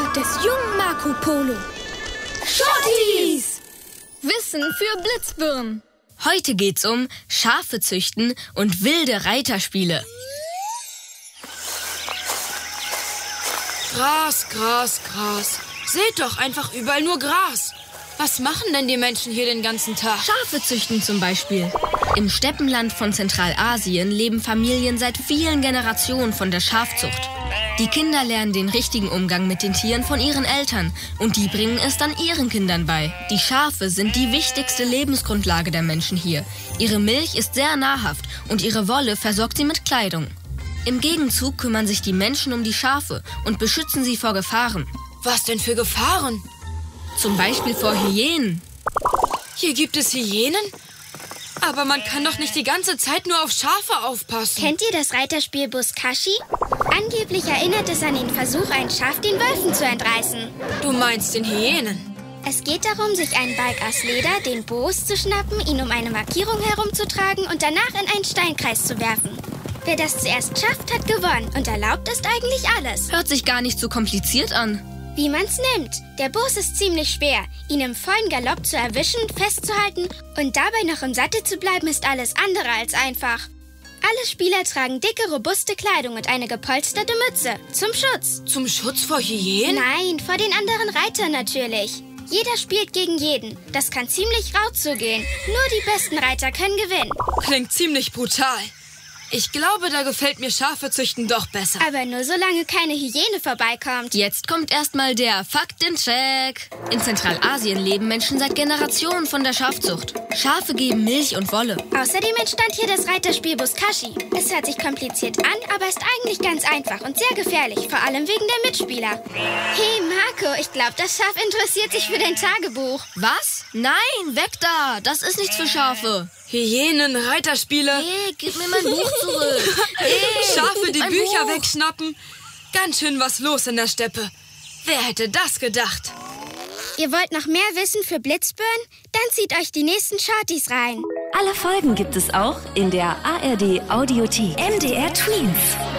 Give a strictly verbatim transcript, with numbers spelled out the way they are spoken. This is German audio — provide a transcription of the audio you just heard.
Abenteuer des jungen Marco Polo. Schottis! Wissen für Blitzbirnen. Heute geht's um Schafe züchten und wilde Reiterspiele. Gras, Gras, Gras. Seht doch, einfach überall nur Gras. Was machen denn die Menschen hier den ganzen Tag? Schafe züchten zum Beispiel. Im Steppenland von Zentralasien leben Familien seit vielen Generationen von der Schafzucht. Die Kinder lernen den richtigen Umgang mit den Tieren von ihren Eltern und die bringen es dann ihren Kindern bei. Die Schafe sind die wichtigste Lebensgrundlage der Menschen hier. Ihre Milch ist sehr nahrhaft und ihre Wolle versorgt sie mit Kleidung. Im Gegenzug kümmern sich die Menschen um die Schafe und beschützen sie vor Gefahren. Was denn für Gefahren? Zum Beispiel vor Hyänen. Hier gibt es Hyänen? Aber man kann doch nicht die ganze Zeit nur auf Schafe aufpassen. Kennt ihr das Reiterspiel Buzkashi? Angeblich erinnert es an den Versuch, ein Schaf den Wölfen zu entreißen. Du meinst den Hyänen? Es geht darum, sich einen Balg aus Leder, den Bos, zu schnappen, ihn um eine Markierung herumzutragen und danach in einen Steinkreis zu werfen. Wer das zuerst schafft, hat gewonnen. Und erlaubt ist eigentlich alles. Hört sich gar nicht so kompliziert an. Wie man's nimmt. Der Bos ist ziemlich schwer. Ihn im vollen Galopp zu erwischen, festzuhalten und dabei noch im Sattel zu bleiben, ist alles andere als einfach. Alle Spieler tragen dicke, robuste Kleidung und eine gepolsterte Mütze. Zum Schutz. Zum Schutz vor Hyänen? Nein, vor den anderen Reitern natürlich. Jeder spielt gegen jeden. Das kann ziemlich rau zugehen. Nur die besten Reiter können gewinnen. Klingt ziemlich brutal. Ich glaube, da gefällt mir Schafezüchten doch besser. Aber nur solange keine Hyäne vorbeikommt. Jetzt kommt erstmal der Faktencheck. In Zentralasien leben Menschen seit Generationen von der Schafzucht. Schafe geben Milch und Wolle. Außerdem entstand hier das Reiterspiel Buzkashi. Es hört sich kompliziert an, aber ist eigentlich ganz einfach und sehr gefährlich, vor allem wegen der Mitspieler. Hey Marco, ich glaube, das Schaf interessiert sich für dein Tagebuch. Was? Nein, weg da! Das ist nichts für Schafe. Hyänen, Reiterspiele. Hey, gib mir mein Buch zurück. Hey, Schafe, die mein Bücher Buch. wegschnappen. Ganz schön was los in der Steppe. Wer hätte das gedacht? Ihr wollt noch mehr Wissen für Blitzbirnen? Dann zieht euch die nächsten Shorties rein. Alle Folgen gibt es auch in der A R D Audiothek. M D R Tweens.